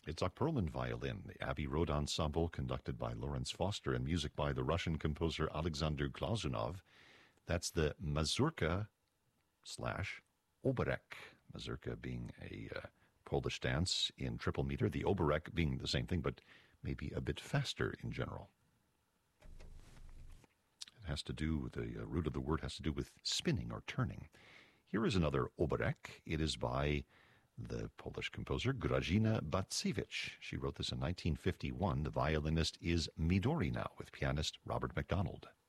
Itzhak Perlman violin, the Abbey Road Ensemble, conducted by Lawrence Foster, and music by the Russian composer Alexander Glazunov. That's the mazurka / oberek. Mazurka being a Polish dance in triple meter, the oberek being the same thing, but maybe a bit faster in general. It has to do, the root of the word has to do with spinning or turning. Here is another oberek. It is by the Polish composer Grażyna Bacewicz. She wrote this in 1951. The violinist is Midori now, with pianist Robert MacDonald.